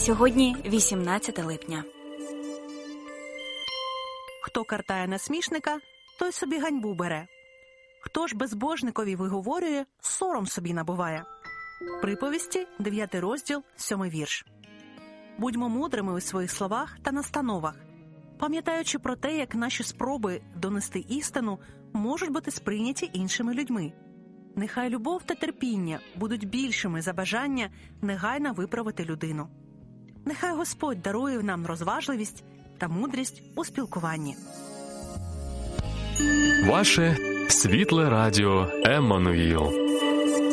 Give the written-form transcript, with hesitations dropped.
Сьогодні 18 липня. Хто картає насмішника, той собі ганьбу бере. Хто ж безбожникові виговорює, сором собі набуває. Приповісті, 9 розділ, 7 вірш. Будьмо мудрими у своїх словах та настановах, пам'ятаючи про те, як наші спроби донести істину можуть бути сприйняті іншими людьми. Нехай любов та терпіння будуть більшими за бажання негайно виправити людину. Нехай Господь дарує нам розважливість та мудрість у спілкуванні. Ваше світле радіо Еммануїл.